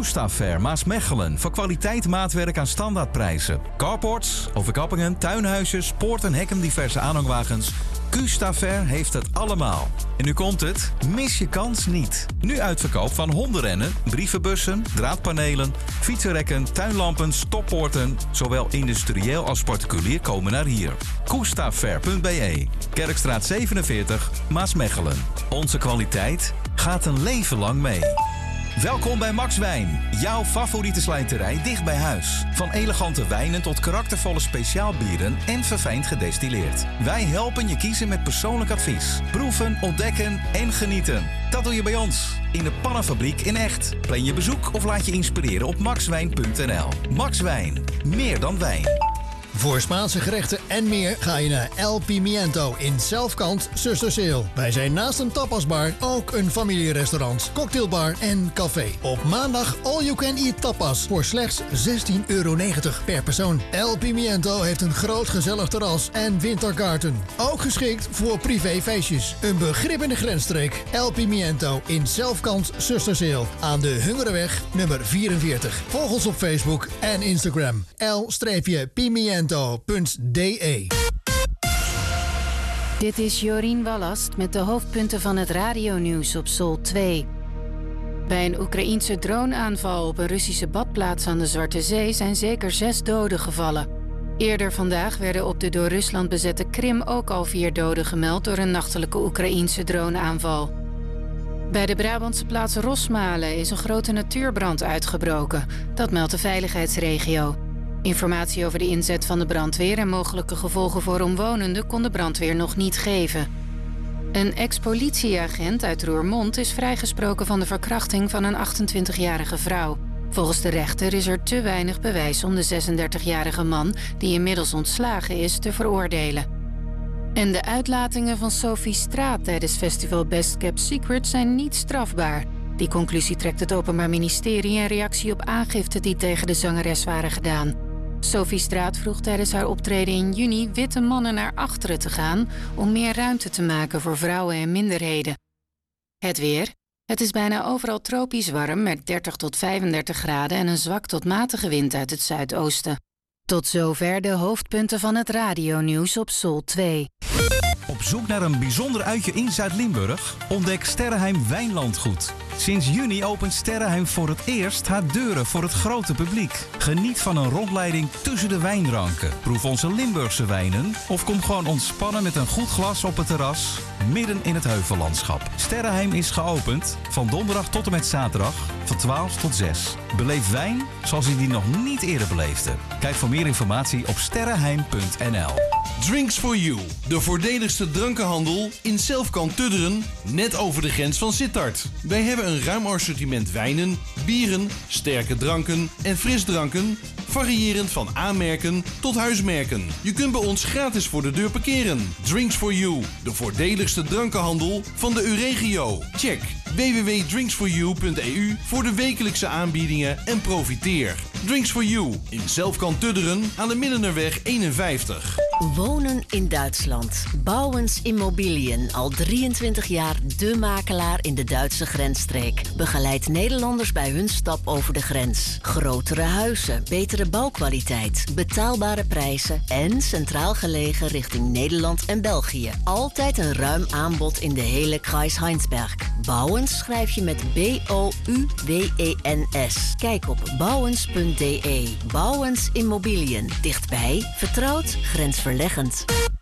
Koestafair Maasmechelen. Voor kwaliteit maatwerk aan standaardprijzen. Carports, overkappingen, tuinhuisjes, poorten, hekken, diverse aanhangwagens. Koestafair heeft het allemaal. En nu komt het, mis je kans niet. Nu uitverkoop van hondenrennen, brievenbussen, draadpanelen, fietsenrekken, tuinlampen, stoppoorten. Zowel industrieel als particulier komen naar hier. Koestafair.be, Kerkstraat 47, Maasmechelen. Onze kwaliteit gaat een leven lang mee. Welkom bij Max Wijn, jouw favoriete slijterij dicht bij huis. Van elegante wijnen tot karaktervolle speciaalbieren en verfijnd gedestilleerd. Wij helpen je kiezen met persoonlijk advies. Proeven, ontdekken en genieten. Dat doe je bij ons, in de Pannenfabriek in Echt. Plan je bezoek of laat je inspireren op maxwijn.nl. Max Wijn, meer dan wijn. Voor Spaanse gerechten en meer ga je naar El Pimiento in Zelfkant Zusterseel. Wij zijn naast een tapasbar ook een familierestaurant, cocktailbar en café. Op maandag all you can eat tapas voor slechts €16,90 per persoon. El Pimiento heeft een groot gezellig terras en wintergarten. Ook geschikt voor privéfeestjes. Een begrip in de grensstreek. El Pimiento in Zelfkant Zusterseel aan de Hungereweg nummer 44. Volg ons op Facebook en Instagram. El-Pimiento. Dit is Jorien Wallast met de hoofdpunten van het radionieuws op Sol 2. Bij een Oekraïense droneaanval op een Russische badplaats aan de Zwarte Zee zijn zeker 6 doden gevallen. Eerder vandaag werden op de door Rusland bezette Krim ook al 4 doden gemeld door een nachtelijke Oekraïense droneaanval. Bij de Brabantse plaats Rosmalen is een grote natuurbrand uitgebroken. Dat meldt de veiligheidsregio. Informatie over de inzet van de brandweer en mogelijke gevolgen voor omwonenden kon de brandweer nog niet geven. Een ex-politieagent uit Roermond is vrijgesproken van de verkrachting van een 28-jarige vrouw. Volgens de rechter is er te weinig bewijs om de 36-jarige man, die inmiddels ontslagen is, te veroordelen. En de uitlatingen van Sophie Straat tijdens festival Best Kept Secret zijn niet strafbaar. Die conclusie trekt het Openbaar Ministerie in reactie op aangiften die tegen de zangeres waren gedaan. Sophie Straat vroeg tijdens haar optreden in juni witte mannen naar achteren te gaan om meer ruimte te maken voor vrouwen en minderheden. Het weer. Het is bijna overal tropisch warm met 30 tot 35 graden en een zwak tot matige wind uit het zuidoosten. Tot zover de hoofdpunten van het radionieuws op Sol 2. Op zoek naar een bijzonder uitje in Zuid-Limburg? Ontdek Sterrenheim Wijnlandgoed. Sinds juni opent Sterrenheim voor het eerst haar deuren voor het grote publiek. Geniet van een rondleiding tussen de wijnranken. Proef onze Limburgse wijnen of kom gewoon ontspannen met een goed glas op het terras midden in het heuvellandschap. Sterrenheim is geopend van donderdag tot en met zaterdag van 12 tot 6. Beleef wijn zoals u die nog niet eerder beleefde. Kijk voor meer informatie op sterrenheim.nl. Drinks for You, de voordeligste drankenhandel in Zelfkant Tudderen, net over de grens van Sittard. Wij hebben een ruim assortiment wijnen, bieren, sterke dranken en frisdranken, variërend van aanmerken tot huismerken. Je kunt bij ons gratis voor de deur parkeren. Drinks for You, de voordeligste drankenhandel van de Euregio. Check www.drinksforyou.eu voor de wekelijkse aanbiedingen en profiteer. Drinks for You in Zelfkant Tudderen aan de Middenerweg 51. Wonen in Duitsland. Bouwens Immobilien, al 23 jaar de makelaar in de Duitse grensstreek. Begeleidt Nederlanders bij hun stap over de grens. Grotere huizen, betere bouwkwaliteit, betaalbare prijzen en centraal gelegen richting Nederland en België. Altijd een ruim aanbod in de hele Kreis Heinsberg. Bouwens schrijf je met B-O-U-W-E-N-S. Kijk op bouwens.de. Bouwens Immobilien. Dichtbij, vertrouwd, grensverleggend.